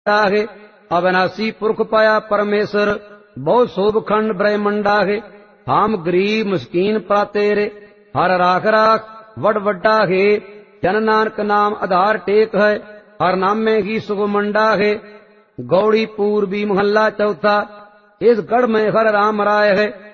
है। अविनाशी पुरख पाया परमेश्वर, बहुत शोभखंड ब्रह्मंडा है। हम गरीब मुस्कीन प्रातेरे, हर राख राख वड वड्डा है। जन नानक नाम आधार टेक है, हर नामे ही सुगमंडा है। गौड़ी पूर्वी महल्ला चौथा, इस गढ़ में हर राम राय है।